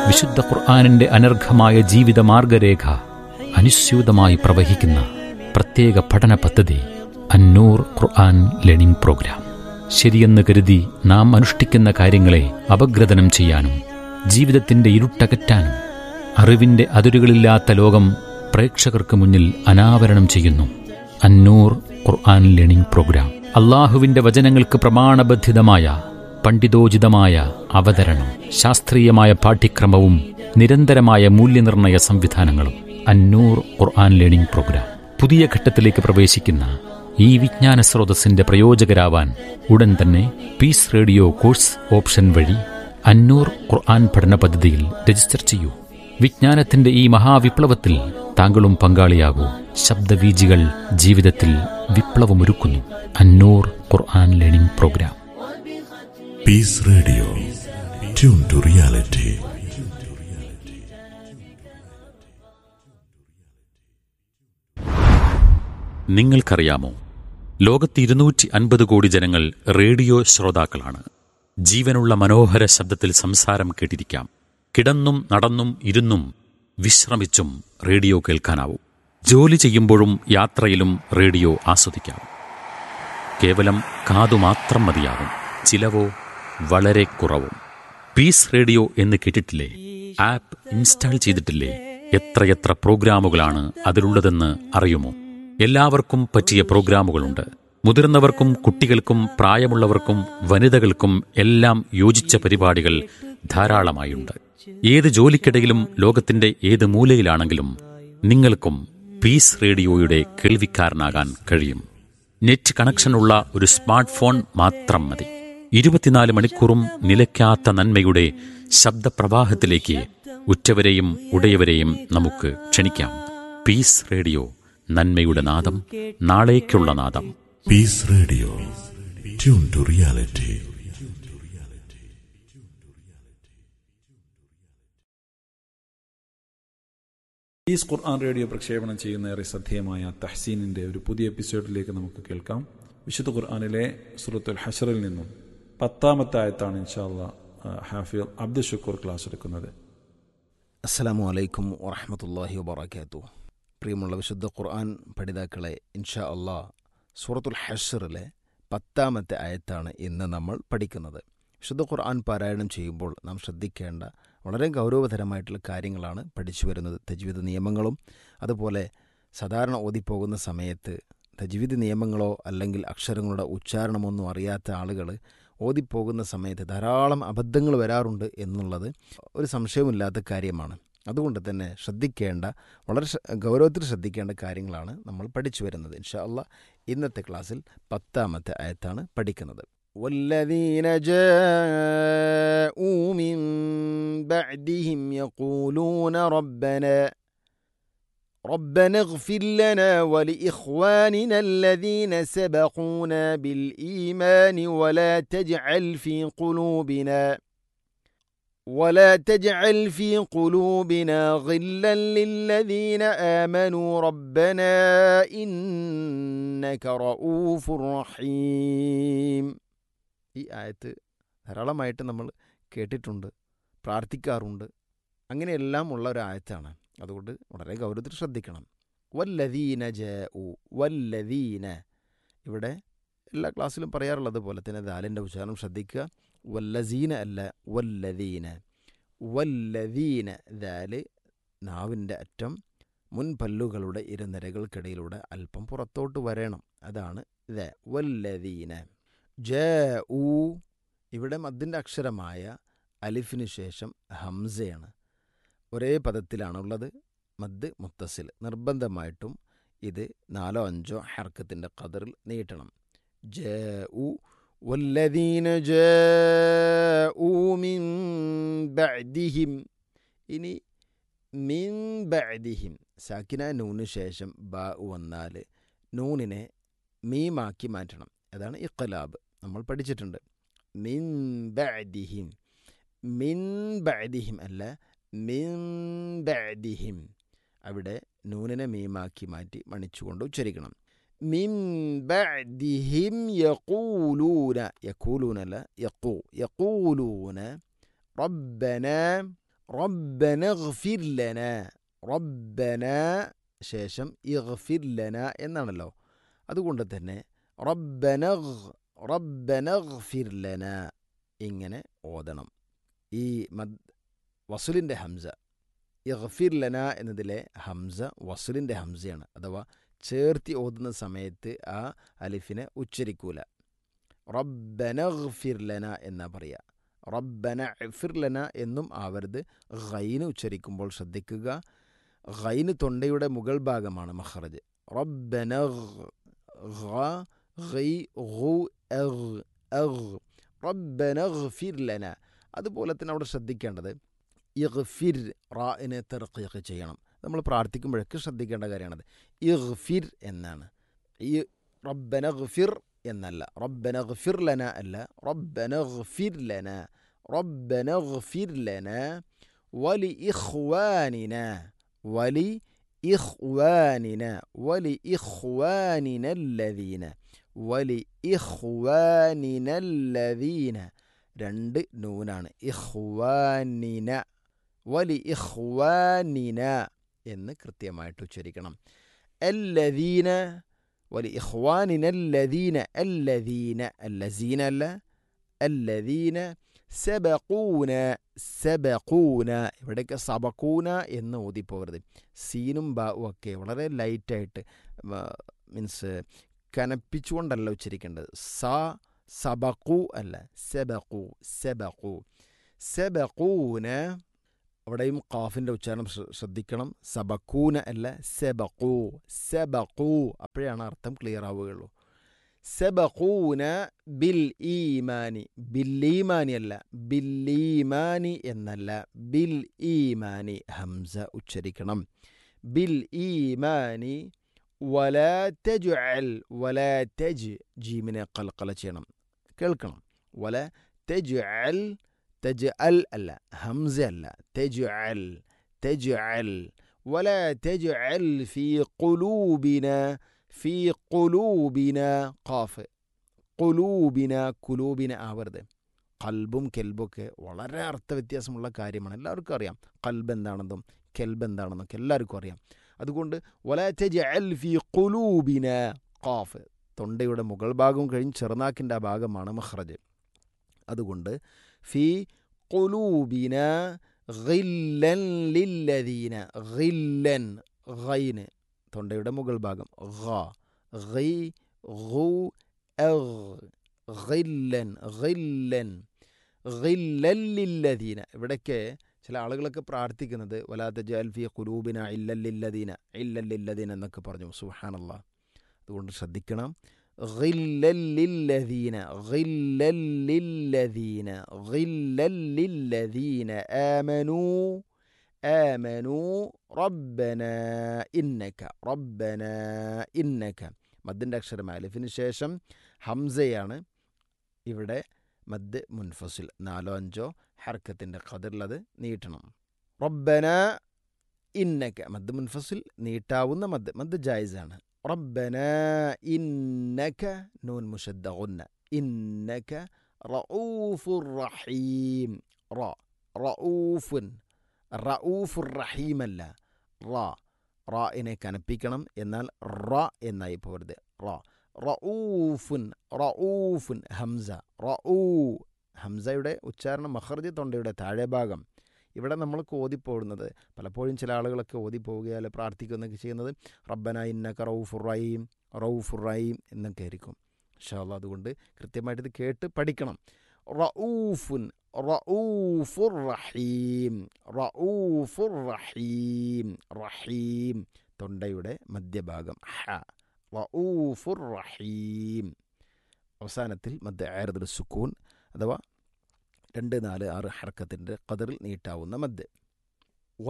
വിശുദ്ധ ഖുർആനിന്റെ അനർഘമായ ജീവിത മാർഗരേഖ അനുസ്യൂതമായി പ്രവഹിക്കുന്ന പ്രത്യേക പഠന പദ്ധതി അന്നൂർ ഖുർആൻ ലേണിംഗ് പ്രോഗ്രാം. ശരിയെന്ന് കരുതി നാം അനുഷ്ഠിക്കുന്ന കാര്യങ്ങളെ അപഗ്രഥനം ചെയ്യാനും ജീവിതത്തിന്റെ ഇരുട്ടകറ്റാനും അറിവിന്റെ അതിരുകളില്ലാത്ത ലോകം പ്രേക്ഷകർക്ക് മുന്നിൽ അനാവരണം ചെയ്യുന്നു അന്നൂർ ഖുർആൻ ലേണിംഗ് പ്രോഗ്രാം. അള്ളാഹുവിന്റെ വചനങ്ങൾക്ക് പ്രമാണബദ്ധിതമായ പണ്ഡിതോചിതമായ അവതരണം, ശാസ്ത്രീയമായ പാഠ്യക്രമവും നിരന്തരമായ മൂല്യനിർണ്ണയ സംവിധാനങ്ങളും. അന്നൂർ ഖുർആൻ ലേണിംഗ് പ്രോഗ്രാം പുതിയ ഘട്ടത്തിലേക്ക് പ്രവേശിക്കുന്ന ഈ വിജ്ഞാന സ്രോതസ്സിന്റെ പ്രയോജകരാവാൻ ഉടൻ തന്നെ പീസ് റേഡിയോ കോഴ്സ് ഓപ്ഷൻ വഴി അന്നൂർ ഖുർആൻ പഠന പദ്ധതിയിൽ രജിസ്റ്റർ ചെയ്യൂ. വിജ്ഞാനത്തിന്റെ ഈ മഹാവിപ്ലവത്തിൽ താങ്കളും പങ്കാളിയാകൂ. ശബ്ദവീജികൾ ജീവിതത്തിൽ വിപ്ലവമൊരുക്കുന്നു. അന്നൂർ ഖുർആൻ learning programme. Piece radio, tune to reality. നിങ്ങൾക്കറിയാമോ, ലോകത്ത് 250 കോടി ജനങ്ങൾ റേഡിയോ ശ്രോതാക്കളാണ്. ജീവനുള്ള മനോഹര ശബ്ദത്തിൽ സംസാരം കേട്ടിരിക്കാം. കിടന്നും നടന്നും ഇരുന്നും വിശ്രമിച്ചും റേഡിയോ കേൾക്കാനാവും. ജോലി ചെയ്യുമ്പോഴും യാത്രയിലും റേഡിയോ ആസ്വദിക്കാം. കേവലം കാതുമാത്രം മതിയാകും. ചിലവോ വളരെ കുറവും. പീസ് റേഡിയോ എന്ന് കേട്ടിട്ടില്ലേ? ആപ്പ് ഇൻസ്റ്റാൾ ചെയ്തിട്ടില്ലേ? എത്രയെത്ര പ്രോഗ്രാമുകളാണ് അതിലുള്ളതെന്ന് അറിയുമോ? എല്ലാവർക്കും പറ്റിയ പ്രോഗ്രാമുകളുണ്ട്. മുതിർന്നവർക്കും കുട്ടികൾക്കും പ്രായമുള്ളവർക്കും വനിതകൾക്കും എല്ലാം യോജിച്ച പരിപാടികൾ ധാരാളമായുണ്ട്. ഏത് ജോലിക്കിടയിലും ലോകത്തിന്റെ ഏത് മൂലയിലാണെങ്കിലും നിങ്ങൾക്കും പീസ് റേഡിയോയുടെ കേൾവിക്കാരനാകാൻ കഴിയും. നെറ്റ് കണക്ഷനുള്ള ഒരു സ്മാർട്ട് ഫോൺ മാത്രം മതി. 24 മണിക്കൂറും നിലയ്ക്കാത്ത നന്മയുടെ ശബ്ദപ്രവാഹത്തിലേക്ക് ഉറ്റവരെയും ഉടയവരെയും നമുക്ക് ക്ഷണിക്കാം. പീസ് റേഡിയോ, നന്മയുടെ നാദം, നാളേക്കുള്ള നാദം. Piece radio, tune to reality. Piece Quran radio പ്രക്ഷേപണം ചെയ്യുന്ന ഏറെ ശ്രദ്ധേയമായ തഹ്സീനിന്റെ ഒരു പുതിയ എപ്പിസോഡിലേക്ക് നമുക്ക് കേൾക്കാം. വിശുദ്ധ ഖുർആനിലെ സൂറത്തുൽ ഹശ്റിൽ നിന്നും 10-ാമത്തെ ആയത്താണ് ഇൻഷാ അല്ലാഹ് ഹാഫിൾ അബ്ദുൽ ഷുക്കൂർ ക്ലാസ് എടുക്കുന്നത്. അസ്സലാമു അലൈക്കും വറഹ്മത്തുള്ളാഹി വബറകാതുഹു. പ്രിയമുള്ള വിശുദ്ധ ഖുർആൻ പഠിതാക്കളെ, ഇൻഷാ അല്ലാഹ് സൂറത്തുൽ ഹശ്റിലെ 10-ാമത്തെ ആയത്താണ് ഇന്ന് നമ്മൾ പഠിക്കുന്നത്. വിശുദ്ധ ഖുർആൻ പാരായണം ചെയ്യുമ്പോൾ നാം ശ്രദ്ധിക്കേണ്ട വളരെ ഗൗരവതരമായിട്ടുള്ള കാര്യങ്ങളാണ് പഠിച്ചു വരുന്നത്. തജ്വീദ് നിയമങ്ങളും അതുപോലെ സാധാരണ ഓതിപ്പോകുന്ന സമയത്ത് തജ്വീദ് നിയമങ്ങളോ അല്ലെങ്കിൽ അക്ഷരങ്ങളുടെ ഉച്ചാരണമൊന്നും അറിയാത്ത ആളുകൾ ഓതിപ്പോകുന്ന സമയത്ത് ധാരാളം അബദ്ധങ്ങൾ വരാറുണ്ട് എന്നുള്ളത് ഒരു സംശയമില്ലാത്ത കാര്യമാണ്. അതുകൊണ്ട് തന്നെ ശ്രദ്ധിക്കേണ്ട, വളരെ ഗൗരവത്തിൽ ശ്രദ്ധിക്കേണ്ട കാര്യങ്ങളാണ് നമ്മൾ പഠിച്ചു വരുന്നത്. ഇൻഷാ അല്ലാഹ് ഇന്നത്തെ ക്ലാസ്സിൽ 10-ാമത്തെ ആയത്താണ് പഠിക്കുന്നത്. والذين جاءوا من بعدهم يقولون ربنا اغفر لنا ولإخواننا الذين سبقونا بالإيمان ولا تجعل في قلوبنا غلا للذين آمنوا ربنا إنك رؤوف رحيم. ഈ ആയത്ത് ധാരാളമായിട്ട് നമ്മൾ കേട്ടിട്ടുണ്ട്, പ്രാർത്ഥിക്കാറുണ്ട്. അങ്ങനെയെല്ലാം ഉള്ള ഒരു ആയത്താണ്. അതുകൊണ്ട് വളരെ ഗൗരവത്തിൽ ശ്രദ്ധിക്കണം. വല്ലദീന ജാഉ, വല്ലദീന, ഇവിടെ എല്ലാ ക്ലാസ്സിലും പറയാറുള്ളത് പോലെ തന്നെ ദാലിൻ്റെ ഉച്ചാരണം ശ്രദ്ധിക്കുക. വല്ലസീന അല്ല, വല്ലദീന. വല്ലദീന, ദാല് നാവിൻ്റെ അറ്റം മുൻപല്ലുകളുടെ ഇരുനിരകൾക്കിടയിലൂടെ അല്പം പുറത്തോട്ട് വരണം. അതാണ് ദ. വല്ലദീന ജാഉ, ഇവിടെ മദ്ദിൻ്റെ അക്ഷരമായ അലിഫിന് ശേഷം ഹംസയാണ്. ഒരേ പദത്തിലാണുള്ളത്. മദ് മുത്തസിൽ. നിർബന്ധമായിട്ടും ഇത് 4-5 ഹർക്കത്തിൻ്റെ ഖദറിൽ നീട്ടണം. ജാഉ, വല്ലദീന ജാഉ മിൻ ബഅദിഹിം. ഇനി മിൻ ബഅദിഹിം, സാക്കിന നൂന് ശേഷം ബാ വന്നാൽ നൂനിനെ മീമാക്കി മാറ്റണം. അതാണ് ഇഖ്ലാബ്. നമ്മൾ പഠിച്ചിട്ടുണ്ട്. മിൻ ബഅദിഹിം, മിൻ ബഅദിഹിം അല്ല, മിൻ ബഅദിഹിം. അവിടെ നൂനിനെ മീമാക്കി മാറ്റി മണിച്ചുകൊണ്ട് ഉച്ചരിക്കണം. മിൻ ബഅദിഹിം യഖൂലൂന, യഖൂലൂന അല്ല, യഖൂലൂന റബ്ബന റബ്ബന ഇഗ്ഫിർ ലന, റബ്ബന ശേഷം ഇഗ്ഫിർ ലന എന്നാണല്ലോ. അതുകൊണ്ട് തന്നെ റബ്ബന ഇഗ്ഫിർ ലന ഇങ്ങനെ ഓതണം. ഈ വസുലിൻ്റെ ഹംസ, ഇഗ്ഫിർ ലന എന്നതിലെ ഹംസ വസുലിൻ്റെ ഹംസയാണ്. അഥവാ ചേർത്തി ഓതുന്ന സമയത്ത് ആ അലിഫിനെ ഉച്ചരിക്കൂല. റബ്ബന ഇഗ്ഫിർ ലന എന്നാ പറയുക. റബ്ബന ഇഗ്ഫിർ ലന എന്നും ആവരുത്. ഗൈന് ഉച്ചരിക്കുമ്പോൾ ശ്രദ്ധിക്കുക, ഗൈന് തൊണ്ടയുടെ മുകൾ ഭാഗമാണ് മഖ്റജ്. റബ്ബന റബ്ബന ഇഗ്ഫിർ ലന. അതുപോലെ തന്നെ അവിടെ ശ്രദ്ധിക്കേണ്ടത് ഇഗ്ഫിർ റാഇനെ തർഖീഖ് ചെയ്യണം. നമ്മൾ പ്രാർത്ഥിക്കുമ്പോഴൊക്കെ ശ്രദ്ധിക്കേണ്ട കാര്യമാണത്. ഇഗ്ഫിർ എന്നാണ്, ഈ റബ്ബന ഇഗ്ഫിർ എന്നല്ല. റബ്ബന ഇഗ്ഫിർ ലന അല്ല, റബ്ബന ഇഗ്ഫിർ ലന, റബ്ബന ഇഗ്ഫിർ ലന വലി ഇഖ്വാനിന, വലി ഇഖ്വാനിന, വലി ഇഖ്വാനിന അല്ലദീന, വലി ഇഖ്വാനിന അല്ലദീന. രണ്ട് നൂനാണ്. ഇഖ്വാനിന, വലി ഇഖ്വാനിന എന്ന് കൃത്യമായിട്ട് ഉച്ചരിക്കണം. അല്ലദീന, വലി ഇഖ്വാനിന അല്ലദീന, അല്ലദീന അല്ലസീന അല്ല, അല്ലദീന സബഖൂന, സബഖൂന. ഇവിടെയൊക്കെ സബഖൂന എന്ന് ഓതിപ്പോകരുത്. സീനും ബാവും ഒക്കെ വളരെ ലൈറ്റായിട്ട്, മീൻസ് കനപ്പിച്ചുകൊണ്ടല്ല ഉച്ചരിക്കേണ്ടത്. സബഖു അല്ല, സബഖു, സബഖു, സബഖൂന. അവിടെയും ഖാഫിൻ്റെ ഉച്ചാരണം ശ്രദ്ധിക്കണം. സബഖൂന അല്ല, സബഖു, സബഖു. അപ്പോഴാണ് അർത്ഥം ക്ലിയർ ആവുകയുള്ളൂ. സബഖൂന ബിൽ ഈമാനി, ബില്ലീമാനി അല്ല, ബില്ലീമാനി എന്നല്ല, ബിൽ ഈമാനി. ഹംസ ഉച്ചരിക്കണം. ബിൽ ഈമാനി. വലാ തജ്അൽ, വലാ ജീമിനെ ഖൽഖല ചെയ്യണം, കേൾക്കണം. വലാ തജ്അൽ, തജ്അൽ അല്ല, ഹംസ അല്ല, തജ്അൽ, തജ്അൽ. വലാ തജ്അൽ ഫീ ഖുലൂബിന, ഫീ ഖുലൂബിന. ഖാഫ്, ഖുലൂബിന, കുലൂബിന ആവരുത്. ഖൽബും കെൽബൊക്കെ വളരെ അർത്ഥവ്യത്യാസമുള്ള കാര്യമാണ്. എല്ലാവർക്കും അറിയാം ഖൽബ് എന്താണെന്നും കെൽബ് എന്താണെന്നൊക്കെ എല്ലാവർക്കും അറിയാം. അതുകൊണ്ട് വലാ തജ്അൽ ഫീ ഖുലൂബിന. ഖാഫ് തൊണ്ടയുടെ മുകൾ ഭാഗവും കഴിഞ്ഞ് ചെറുനാക്കിൻ്റെ ആ ഭാഗമാണ് മഖ്റജ്. അതുകൊണ്ട് ഫീ ഖുലൂബിന ഗില്ലൻ ലില്ലദീന, ഗില്ലൻ, ഗൈന് തൊണ്ടയുടെ മുകൾ ഭാഗം, ഗി ഗു ഗില്ലൻ, ഗില്ലൻ, ഗില്ലൻ ലില്ലദീന. ഇവിടേക്ക് ചില ആളുകളൊക്കെ പ്രാർത്ഥിക്കുന്നത് വലാ തജ്അൽ ഫീ ഖുലൂബിന ഇല്ലൽ ലില്ലദീന, ഇല്ലൽ ലില്ലദീന എന്നൊക്കെ പറഞ്ഞു. സുബ്ഹാനല്ലാഹ്. അതുകൊണ്ട് ശ്രദ്ധിക്കണം. ഗില്ലൽ ലില്ലദീന, ഗില്ലൽ ലില്ലദീന, ഗില്ലൽ ലില്ലദീന ആമനൂ, ആമനൂ റബ്ബന ഇന്നക, റബ്ബന ഇന്നക. മദ്ദിൻ്റെ അക്ഷരമായ അലിഫിന് ശേഷം ഹംസയാണ്. ഇവിടെ മദ് മുൻഫസിൽ 4-5 ഹർക്കത്തിൻ്റെ ഖദറിലത് നീട്ടണം. റബ്ബന ഇന്നക, മദ് മുൻഫസിൽ നീട്ടാവുന്ന മദ്, മദ് ജായിസാണ്. റബ്ബന ഇന്നക, നൂൻ മുശദ്ദ ഗുന്ന, ഇന്നക റഊഫുർ റഹീം. റഊഫുൻ, റഊഫുർ റഹീമല്ല, റാഇനെ കനപ്പിക്കണം. എന്നാൽ എന്നായി പോരുത്. റഊഫുൻ, റഊഫുൻ. ഹംസ, ഹംസയുടെ ഉച്ചാരണം മഖ്റജ് തൊണ്ടയുടെ താഴെ ഭാഗം. ഇവിടെ നമ്മൾ ഓതിപ്പോകുന്നത് പലപ്പോഴും ചില ആളുകളൊക്കെ ഓതിപ്പോവുകയാൽ പ്രാർത്ഥിക്കുന്നൊക്കെ ചെയ്യുന്നത് റബ്ബന ഇന്നക റഊഫുർ റഹീം, റഊഫുർ റഹീം എന്നൊക്കെ ആയിരിക്കും. ഇൻഷാ അല്ലാഹ് അതുകൊണ്ട് കൃത്യമായിട്ട് ഇത് കേട്ട് പഠിക്കണം. റഊഫുൻ, റഊഫുർ റഹീം, റഊഫുർ റഹീം, റഹീം തൊണ്ടയുടെ മധ്യഭാഗം ഹ, റഊഫുർ റഹീം. അവസാനത്തിൽ മദ് ആരിദുൽ സുക്കൂൻ അഥവാ 2, 4, 6 ഹർക്കത്തിൻ്റെ ഖദറിൽ നീട്ടാവുന്ന മദ്.